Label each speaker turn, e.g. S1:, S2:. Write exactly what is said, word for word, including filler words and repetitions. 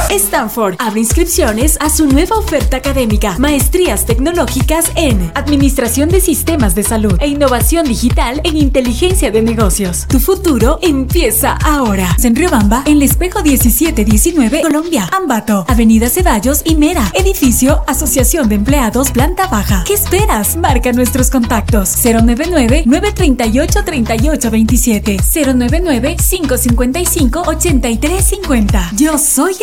S1: Stanford abre inscripciones a su nueva oferta académica. Maestrías tecnológicas en Administración de Sistemas de Salud e Innovación Digital en Inteligencia de Negocios. Tu futuro empieza ahora. En Riobamba, en El Espejo diecisiete diecinueve, Colombia. Ambato, Avenida Ceballos y Mera. Edificio Asociación de Empleados, planta baja. ¿Qué esperas? Marca nuestros contactos. cero nueve nueve, nueve tres ocho, tres ocho dos siete. cero nueve nueve, cinco cinco cinco, ocho tres cinco cero. Yo soy